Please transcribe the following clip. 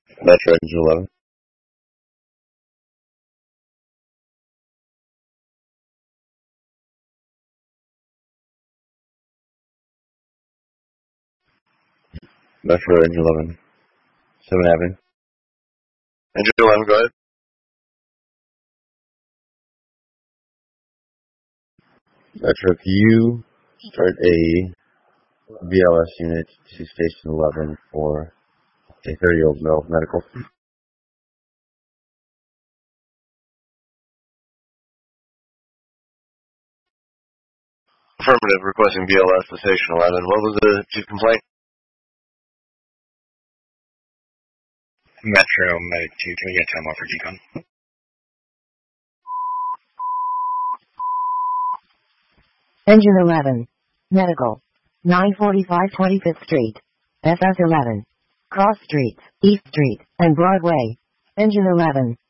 Metro Engine 11. Metro Engine 11. 7 Avenue. Engine 11, go ahead. Metro, can you start a VLS unit to Station 11 for a 30-year-old male medical? Affirmative, requesting VLS to Station 11. What was the chief complaint? Metro Medic 2, can we get time off for decon? Engine 11. Medical. 945 25th Street. SS 11. Cross Streets, East Street, and Broadway. Engine 11.